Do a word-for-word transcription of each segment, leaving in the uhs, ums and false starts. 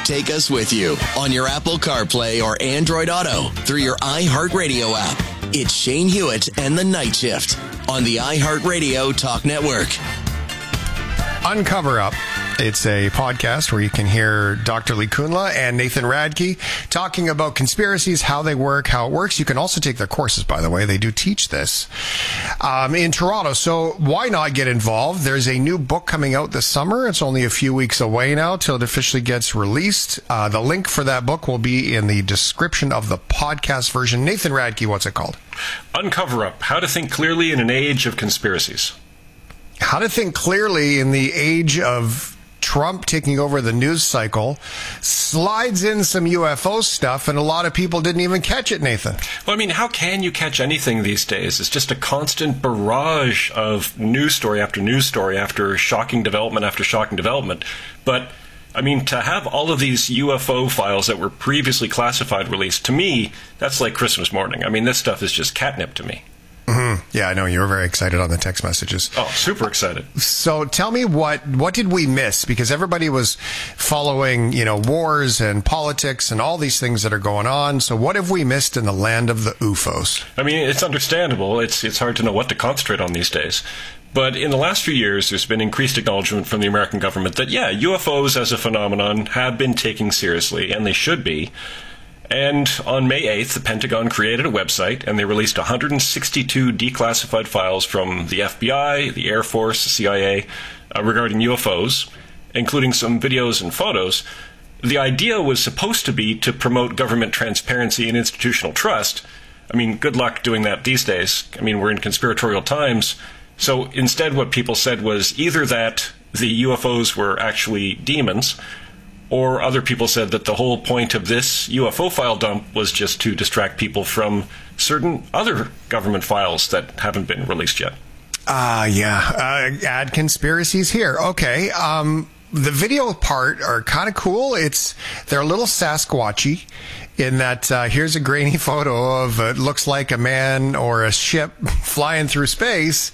Take us with you on your Apple CarPlay or Android Auto through your iHeartRadio app. It's Shane Hewitt and the Night Shift on the iHeartRadio Talk Network. Uncover Up. It's a podcast where you can hear Doctor Lee Kunla and Nathan Radke talking about conspiracies, how they work, how it works. You can also take their courses, by the way. They do teach this um, in Toronto. So why not get involved? There's a new book coming out this summer. It's only a few weeks away now till it officially gets released. Uh, the link for that book will be in the description of the podcast version. Nathan Radke, what's it called? Uncover Up, How to Think Clearly in an Age of Conspiracies. How to think clearly in the age of Trump taking over the news cycle, slides in some U F O stuff, and a lot of people didn't even catch it, Nathan. Well, I mean, how can you catch anything these days? It's just a constant barrage of news story after news story after shocking development after shocking development. But, I mean, to have all of these U F O files that were previously classified released, to me, that's like Christmas morning. I mean, this stuff is just catnip to me. Mm-hmm. Yeah, I know. You were very excited on the text messages. Oh, super excited. So tell me, what what did we miss? Because everybody was following, you know, wars and politics and all these things that are going on. So what have we missed in the land of the U F Os? I mean, it's understandable. It's, it's hard to know what to concentrate on these days. But in the last few years, there's been increased acknowledgement from the American government that, yeah, U F Os as a phenomenon have been taken seriously, and they should be. And on May eighth, the Pentagon created a website, and they released one hundred sixty-two declassified files from the F B I, the Air Force, the C I A, uh, regarding U F Os, including some videos and photos. The idea was supposed to be to promote government transparency and institutional trust. I mean, good luck doing that these days. I mean, we're in conspiratorial times. So instead, what people said was either that the U F Os were actually demons, or other people said that the whole point of this U F O file dump was just to distract people from certain other government files that haven't been released yet. Ah, uh, yeah. Uh, add conspiracies here. Okay. Um, the video part are kind of cool. It's they're a little Sasquatchy in that uh, here's a grainy photo of it looks like a man or a ship flying through space.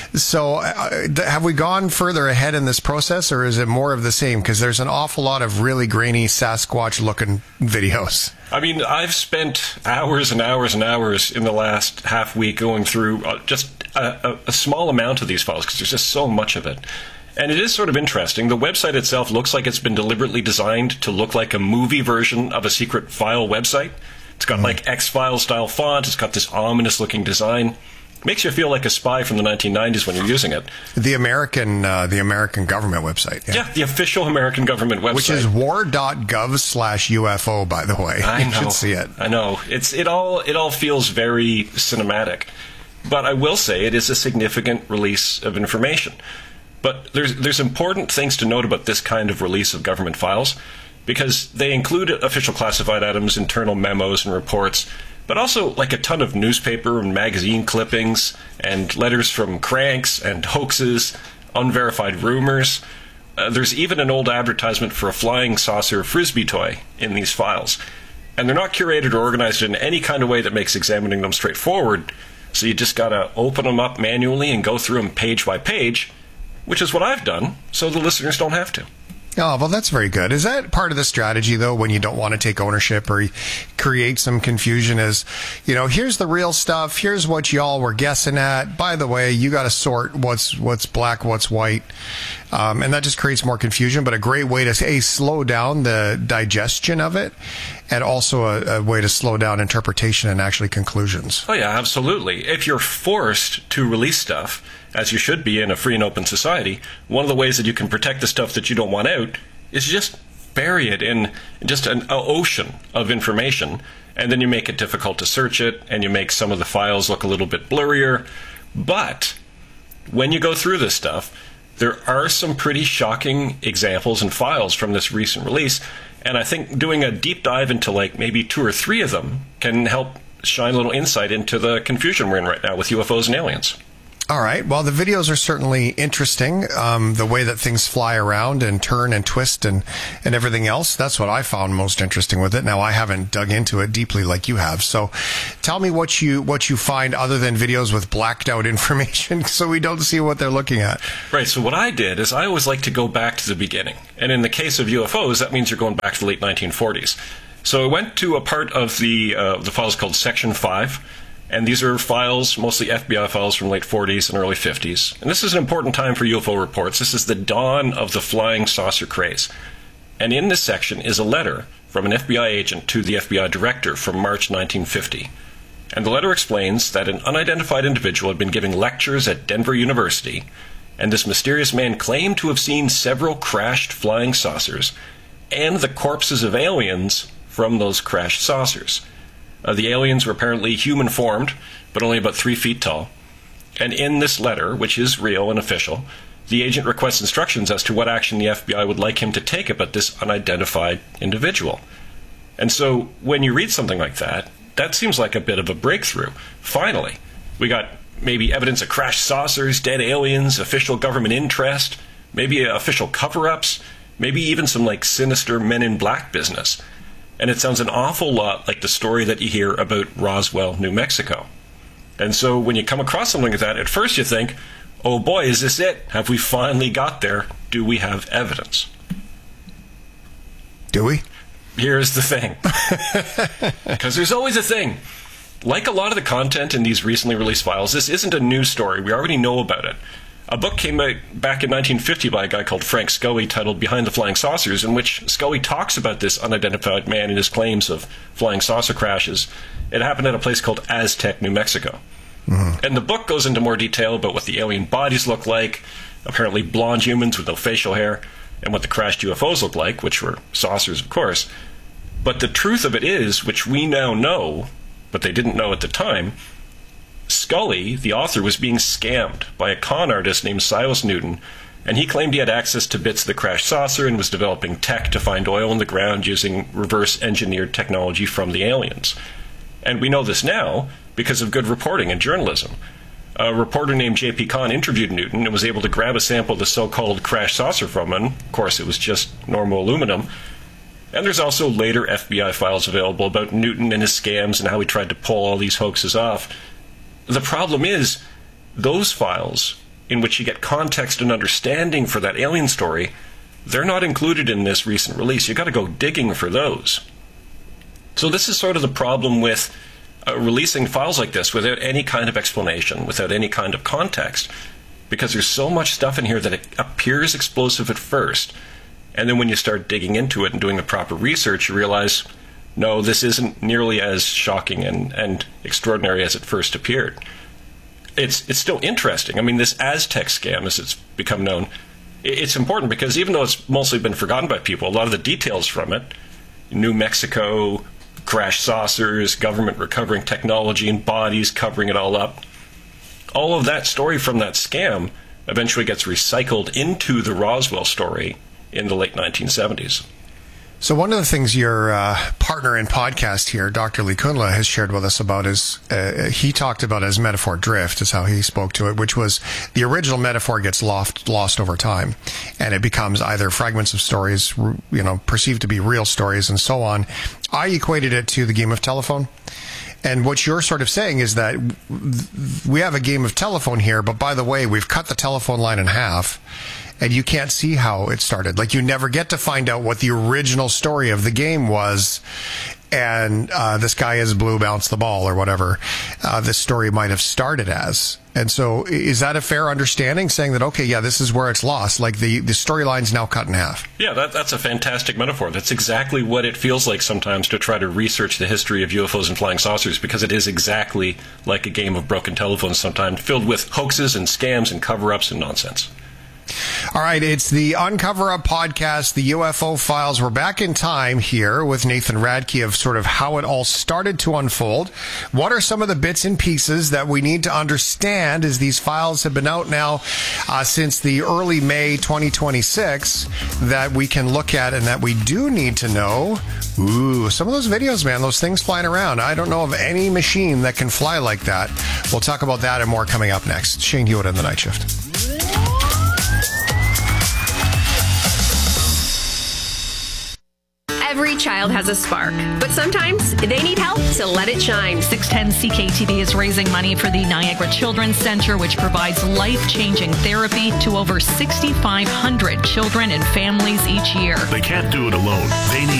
So uh, have we gone further ahead in this process, or is it more of the same? Because there's an awful lot of really grainy Sasquatch-looking videos. I mean, I've spent hours and hours and hours in the last half week going through uh, just a, a, a small amount of these files because there's just so much of it. And it is sort of interesting. The website itself looks like it's been deliberately designed to look like a movie version of a secret file website. It's got mm. like X-Files style font. It's got this ominous looking design. Makes you feel like a spy from the nineteen nineties when you're using it. The American uh, the American government website. Yeah. yeah, the official American government website. Which is war.gov slash UFO, by the way. I you know. should see it. I know. It's it all it all feels very cinematic. But I will say it is a significant release of information. But there's there's important things to note about this kind of release of government files, because they include official classified items, internal memos and reports, but also like a ton of newspaper and magazine clippings and letters from cranks and hoaxes, unverified rumors. Uh, there's even an old advertisement for a flying saucer Frisbee toy in these files. And they're not curated or organized in any kind of way that makes examining them straightforward, so you just gotta open them up manually and go through them page by page, which is what I've done, so the listeners don't have to. Oh, well, that's very good. Is that part of the strategy, though, when you don't want to take ownership or create some confusion is, you know, here's the real stuff, here's what y'all were guessing at. By the way, you got to sort what's what's black, what's white. Um, and that just creates more confusion, but a great way to, A, slow down the digestion of it, and also a, a way to slow down interpretation and actually conclusions. Oh, yeah, absolutely. If you're forced to release stuff, as you should be in a free and open society, one of the ways that you can protect the stuff that you don't want out is just bury it in just an ocean of information, and then you make it difficult to search it, and you make some of the files look a little bit blurrier. But when you go through this stuff, there are some pretty shocking examples and files from this recent release, and I think doing a deep dive into like maybe two or three of them can help shine a little insight into the confusion we're in right now with U F Os and aliens. All right. Well, the videos are certainly interesting. Um, the way that things fly around and turn and twist and, and everything else. That's what I found most interesting with it. Now, I haven't dug into it deeply like you have. So tell me what you what you find other than videos with blacked out information so we don't see what they're looking at. Right. So what I did is I always like to go back to the beginning. And in the case of U F Os, that means you're going back to the late nineteen forties. So I went to a part of the, uh, the files called Section five. And these are files, mostly F B I files from late forties and early fifties. And this is an important time for U F O reports. This is the dawn of the flying saucer craze. And in this section is a letter from an F B I agent to the F B I director from March nineteen fifty. And the letter explains that an unidentified individual had been giving lectures at Denver University, and this mysterious man claimed to have seen several crashed flying saucers and the corpses of aliens from those crashed saucers. Uh, the aliens were apparently human-formed, but only about three feet tall. And in this letter, which is real and official, the agent requests instructions as to what action the F B I would like him to take about this unidentified individual. And so, when you read something like that, that seems like a bit of a breakthrough. Finally, we got maybe evidence of crashed saucers, dead aliens, official government interest, maybe official cover-ups, maybe even some, like, sinister Men in Black business. And it sounds an awful lot like the story that you hear about Roswell, New Mexico. And so when you come across something like that, at first you think, oh boy, is this it? Have we finally got there? Do we have evidence? Do we? Here's the thing. Because there's always a thing. Like a lot of the content in these recently released files, this isn't a new story. We already know about it. A book came out back in nineteen fifty by a guy called Frank Scully titled Behind the Flying Saucers, in which Scully talks about this unidentified man and his claims of flying saucer crashes. It happened at a place called Aztec, New Mexico. Mm-hmm. And the book goes into more detail about what the alien bodies look like, apparently blonde humans with no facial hair, and what the crashed U F Os look like, which were saucers, of course. But the truth of it is, which we now know, but they didn't know at the time, Scully, the author, was being scammed by a con artist named Silas Newton, and he claimed he had access to bits of the crashed saucer and was developing tech to find oil in the ground using reverse-engineered technology from the aliens. And we know this now because of good reporting and journalism. A reporter named J P Kahn interviewed Newton and was able to grab a sample of the so-called crashed saucer from him. Of course, it was just normal aluminum. And there's also later F B I files available about Newton and his scams and how he tried to pull all these hoaxes off. The problem is, those files, in which you get context and understanding for that alien story, they're not included in this recent release. You've got to go digging for those. So this is sort of the problem with uh, releasing files like this without any kind of explanation, without any kind of context, because there's so much stuff in here that it appears explosive at first, and then when you start digging into it and doing the proper research, you realize, no, this isn't nearly as shocking and, and extraordinary as it first appeared. It's it's still interesting. I mean, this Aztec scam, as it's become known, it's important because even though it's mostly been forgotten by people, a lot of the details from it, New Mexico, crashed saucers, government recovering technology and bodies covering it all up, all of that story from that scam eventually gets recycled into the Roswell story in the late nineteen seventies. So one of the things your uh, partner in podcast here, Doctor Lee Kundla, has shared with us about is uh, he talked about as metaphor drift, is how he spoke to it, which was the original metaphor gets lost, lost over time, and it becomes either fragments of stories, you know, perceived to be real stories, and so on. I equated it to the game of telephone. And what you're sort of saying is that we have a game of telephone here, but by the way, we've cut the telephone line in half, and you can't see how it started. Like, you never get to find out what the original story of the game was, and uh, this guy is blue, bounce the ball, or whatever uh, this story might have started as. And so is that a fair understanding, saying that, okay, yeah, this is where it's lost, like the, the storyline's now cut in half? Yeah, that, that's a fantastic metaphor. That's exactly what it feels like sometimes to try to research the history of U F Os and flying saucers, because it is exactly like a game of broken telephones sometimes, filled with hoaxes and scams and cover-ups and nonsense. All right, it's the Uncover Up podcast, the U F O files. We're back in time here with Nathan Radke of sort of how it all started to unfold. What are some of the bits and pieces that we need to understand, as these files have been out now uh, since the early May twenty twenty-six, that we can look at and that we do need to know Ooh, some of those videos, man, those things flying around. I don't know of any machine that can fly like that. We'll talk about that and more coming up next. Shane Hewitt on The Night Shift. Every child has a spark, but sometimes they need help to let it shine. six ten C K T V is raising money for the Niagara Children's Center, which provides life-changing therapy to over six thousand five hundred children and families each year. They can't do it alone. They need